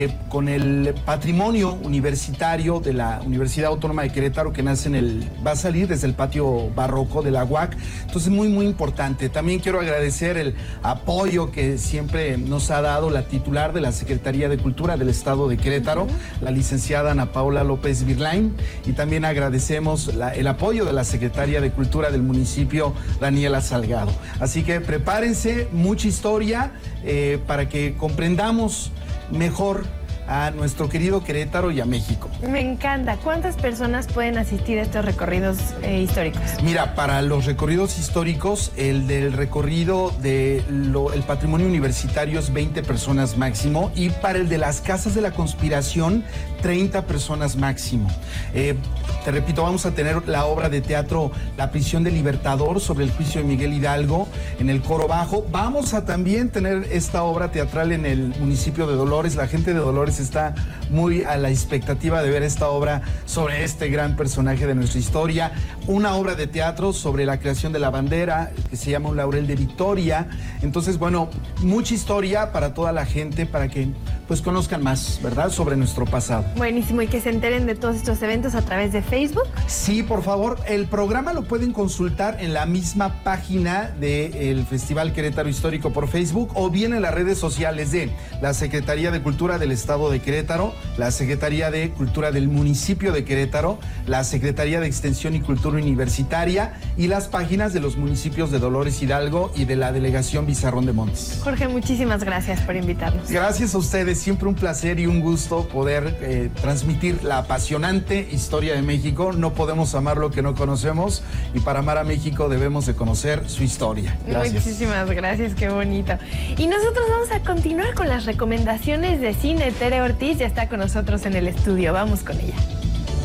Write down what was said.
con el patrimonio universitario de la Universidad Autónoma de Querétaro, que nace va a salir desde el patio barroco de la UAC. Entonces, muy, muy importante. También quiero agradecer el apoyo que siempre nos ha dado la titular de la Secretaría de Cultura del Estado de Querétaro, la licenciada Ana Paula López Virlain, y también agradecemos el apoyo de la Secretaria de Cultura del municipio, Daniela Salgado. Así que prepárense, mucha historia para que comprendamos mejor a nuestro querido Querétaro y a México. Me encanta. ¿Cuántas personas pueden asistir a estos recorridos históricos? Mira, para los recorridos históricos, el del recorrido del patrimonio universitario es 20 personas máximo, y para el de las casas de la conspiración, 30 personas máximo. Te repito, vamos a tener la obra de teatro La prisión del Libertador, sobre el juicio de Miguel Hidalgo, en el coro bajo. Vamos a también tener esta obra teatral en el municipio de Dolores. La gente de Dolores está muy a la expectativa de ver esta obra sobre este gran personaje de nuestra historia. Una obra de teatro sobre la creación de la bandera, que se llama Un Laurel de Victoria. Entonces, bueno, mucha historia para toda la gente, para que pues conozcan más, ¿verdad?, sobre nuestro pasado. Buenísimo, y que se enteren de todos estos eventos a través de Facebook. Sí, por favor, el programa lo pueden consultar en la misma página del Festival Querétaro Histórico por Facebook, o bien en las redes sociales de la Secretaría de Cultura del Estado de Querétaro, la Secretaría de Cultura del municipio de Querétaro, la Secretaría de Extensión y Cultura Universitaria, y las páginas de los municipios de Dolores Hidalgo y de la Delegación Bizarrón de Montes. Jorge, muchísimas gracias por invitarnos. Gracias a ustedes, siempre un placer y un gusto poder transmitir la apasionante historia de México. No podemos amar lo que no conocemos, y para amar a México debemos de conocer su historia. Gracias. Muchísimas gracias, qué bonito. Y nosotros vamos a continuar con las recomendaciones de cine. Tere Ortiz ya está con nosotros en el estudio. Vamos con ella.